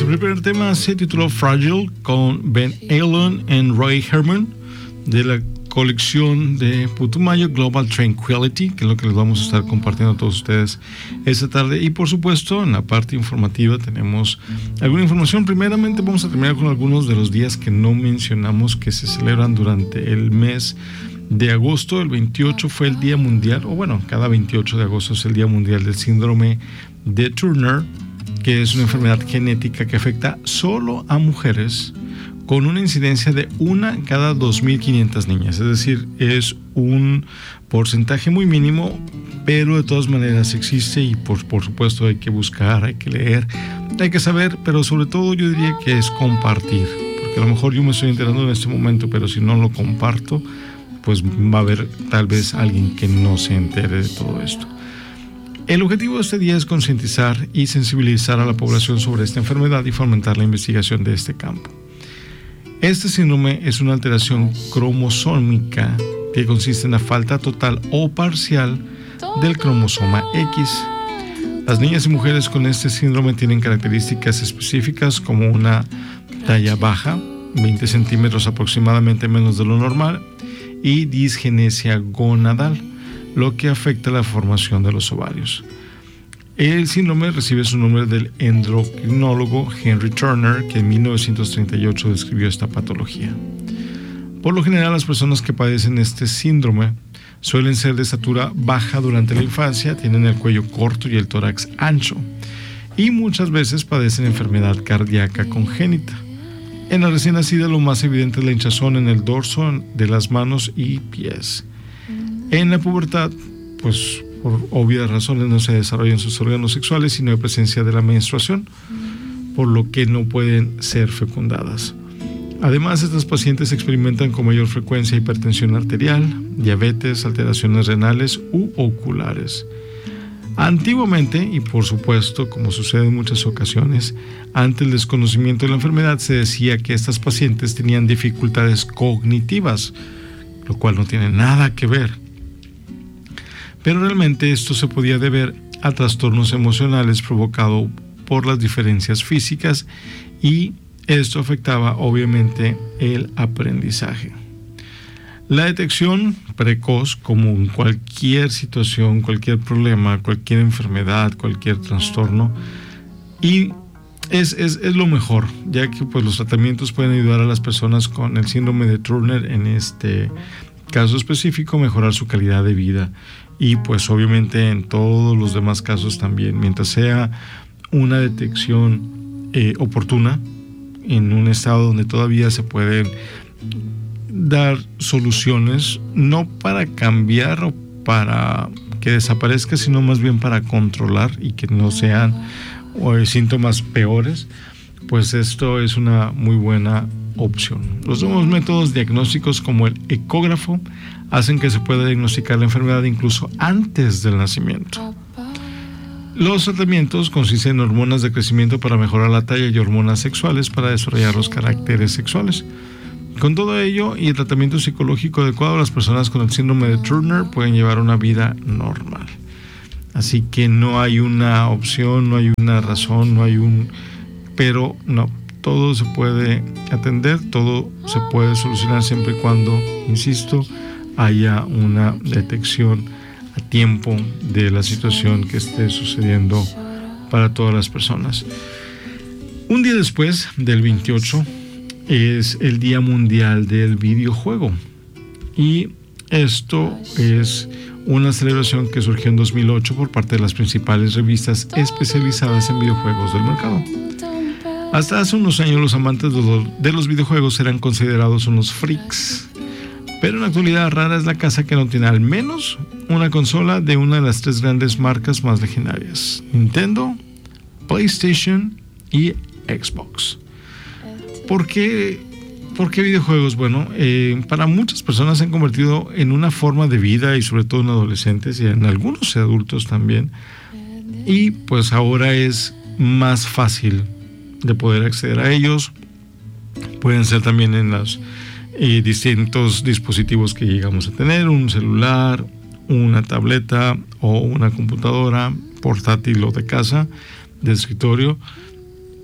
Nuestro primer tema se tituló Fragile con Ben Allen y Roy Herman de la colección de Putumayo Global Tranquility, que es lo que les vamos a estar compartiendo a todos ustedes esta tarde. Y por supuesto, en la parte informativa tenemos alguna información. Primeramente vamos a terminar con algunos de los días que no mencionamos que se celebran durante el mes de agosto. El 28 fue el Día Mundial, o bueno, cada 28 de agosto es el Día Mundial del Síndrome de Turner, que es una enfermedad genética que afecta solo a mujeres con una incidencia de una cada 2.500 niñas. Es decir, es un porcentaje muy mínimo, pero de todas maneras existe y por supuesto hay que buscar, hay que leer, hay que saber, pero sobre todo yo diría que es compartir, porque a lo mejor yo me estoy enterando en este momento, pero si no lo comparto, pues va a haber tal vez alguien que no se entere de todo esto. El objetivo de este día es concientizar y sensibilizar a la población sobre esta enfermedad y fomentar la investigación de este campo. Este síndrome es una alteración cromosómica que consiste en la falta total o parcial del cromosoma X. Las niñas y mujeres con este síndrome tienen características específicas como una talla baja, 20 centímetros aproximadamente menos de lo normal, y disgenesia gonadal, lo que afecta la formación de los ovarios. El síndrome recibe su nombre del endocrinólogo Henry Turner, que en 1938 describió esta patología. Por lo general, las personas que padecen este síndrome suelen ser de estatura baja durante la infancia, tienen el cuello corto y el tórax ancho, y muchas veces padecen enfermedad cardíaca congénita. En la recién nacida, lo más evidente es la hinchazón en el dorso de las manos y pies. En la pubertad, pues por obvias razones no se desarrollan sus órganos sexuales y no hay presencia de la menstruación, por lo que no pueden ser fecundadas. Además, estas pacientes experimentan con mayor frecuencia hipertensión arterial, diabetes, alteraciones renales u oculares. Antiguamente, y por supuesto, como sucede en muchas ocasiones, ante el desconocimiento de la enfermedad se decía que estas pacientes tenían dificultades cognitivas, lo cual no tiene nada que ver. Pero realmente esto se podía deber a trastornos emocionales provocados por las diferencias físicas y esto afectaba obviamente el aprendizaje. La detección precoz, como en cualquier situación, cualquier problema, cualquier enfermedad, cualquier trastorno, y es lo mejor, ya que pues, los tratamientos pueden ayudar a las personas con el síndrome de Turner, en este caso específico, mejorar su calidad de vida. Y pues obviamente en todos los demás casos también, mientras sea una detección oportuna, en un estado donde todavía se pueden dar soluciones, no para cambiar o para que desaparezca, sino más bien para controlar y que no sean síntomas peores, pues esto es una muy buena opción. Los nuevos métodos diagnósticos como el ecógrafo hacen que se pueda diagnosticar la enfermedad incluso antes del nacimiento. Los tratamientos consisten en hormonas de crecimiento para mejorar la talla y hormonas sexuales para desarrollar los caracteres sexuales. Con todo ello y el tratamiento psicológico adecuado, las personas con el síndrome de Turner pueden llevar una vida normal. Así que no hay una opción, no hay una razón, pero no, todo se puede atender, todo se puede solucionar siempre y cuando, insisto, haya una detección a tiempo de la situación que esté sucediendo para todas las personas. Un día después del 28 es el Día Mundial del Videojuego, y esto es una celebración que surgió en 2008 por parte de las principales revistas especializadas en videojuegos del mercado. Hasta hace unos años los amantes de los videojuegos eran considerados unos freaks, pero en la actualidad rara es la casa que no tiene al menos una consola de una de las tres grandes marcas más legendarias: Nintendo, PlayStation y Xbox. ¿Por qué videojuegos? Bueno, para muchas personas se han convertido en una forma de vida, y sobre todo en adolescentes y en algunos adultos también, y pues ahora es más fácil de poder acceder a ellos. Pueden ser también en los distintos dispositivos que llegamos a tener: un celular, una tableta o una computadora portátil o de casa, de escritorio.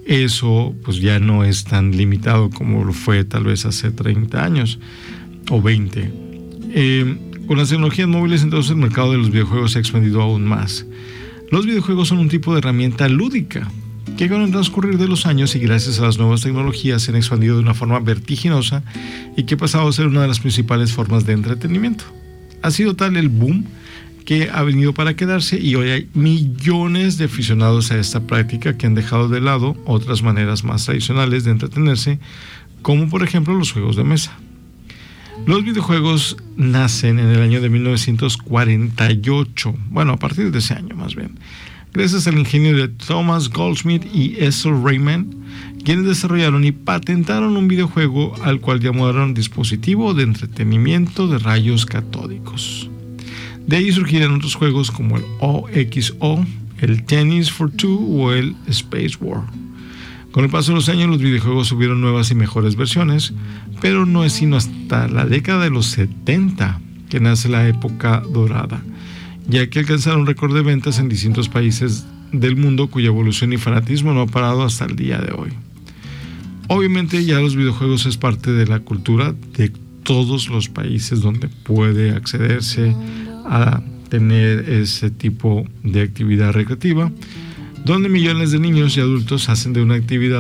eso pues ya no es tan limitado como lo fue tal vez hace 30 años o 20. Con las tecnologías móviles, entonces, el mercado de los videojuegos se ha expandido aún más. Los videojuegos son un tipo de herramienta lúdica que con el transcurrir de los años y gracias a las nuevas tecnologías se han expandido de una forma vertiginosa y que ha pasado a ser una de las principales formas de entretenimiento. Ha sido tal el boom que ha venido para quedarse y hoy hay millones de aficionados a esta práctica que han dejado de lado otras maneras más tradicionales de entretenerse, como por ejemplo los juegos de mesa. Los videojuegos nacen en el año de 1948, bueno, a partir de ese año más bien, gracias al ingenio de Thomas Goldsmith y Ethel Raymond, quienes desarrollaron y patentaron un videojuego al cual llamaron dispositivo de entretenimiento de rayos catódicos. De ahí surgirán otros juegos como el OXO, el Tennis for Two o el Space War. Con el paso de los años, los videojuegos tuvieron nuevas y mejores versiones, pero no es sino hasta la década de los 70 que nace la época dorada, ya que alcanzaron un récord de ventas en distintos países del mundo cuya evolución y fanatismo no ha parado hasta el día de hoy. Obviamente ya los videojuegos es parte de la cultura de todos los países donde puede accederse a tener ese tipo de actividad recreativa, donde millones de niños y adultos hacen de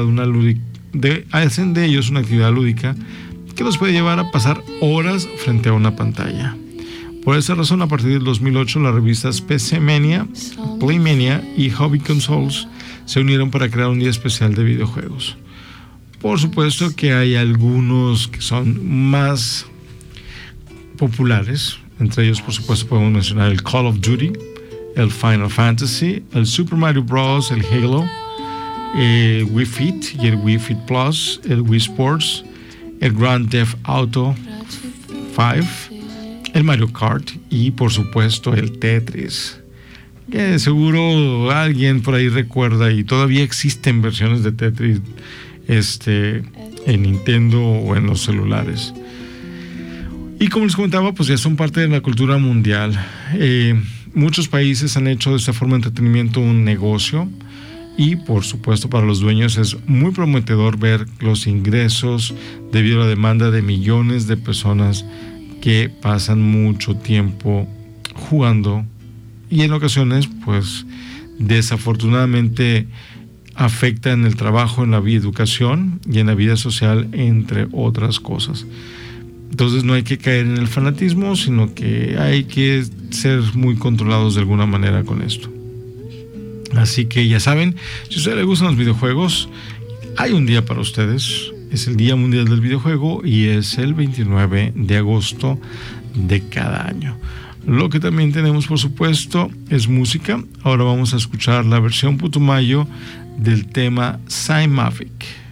ellos una actividad lúdica que los puede llevar a pasar horas frente a una pantalla. Por esa razón, a partir del 2008, las revistas PC Mania, Playmania y Hobby Consoles se unieron para crear un día especial de videojuegos. Por supuesto que hay algunos que son más populares. Entre ellos, por supuesto, podemos mencionar el Call of Duty, el Final Fantasy, el Super Mario Bros., el Halo, el Wii Fit y el Wii Fit Plus, el Wii Sports, el Grand Theft Auto 5, el Mario Kart y, por supuesto, el Tetris, que seguro alguien por ahí recuerda y todavía existen versiones de Tetris en Nintendo o en los celulares. Y como les comentaba, pues ya son parte de la cultura mundial. Muchos países han hecho de esta forma de entretenimiento un negocio y por supuesto para los dueños es muy prometedor ver los ingresos debido a la demanda de millones de personas que pasan mucho tiempo jugando y en ocasiones pues desafortunadamente afecta en el trabajo, en la vida, educación y en la vida social, entre otras cosas. Entonces no hay que caer en el fanatismo, sino que hay que ser muy controlados de alguna manera con esto. Así que ya saben, si a ustedes les gustan los videojuegos, hay un día para ustedes. Es el Día Mundial del Videojuego y es el 29 de agosto de cada año. Lo que también tenemos, por supuesto, es música. Ahora vamos a escuchar la versión Putumayo del tema Cymavic.